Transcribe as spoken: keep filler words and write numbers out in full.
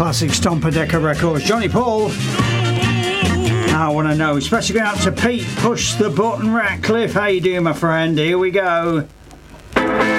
Classic Stomper Decker Records. Johnny Paul. I want to know. Especially going out to Pete. Push the button, Ratcliffe. How you doing, my friend? Here we go.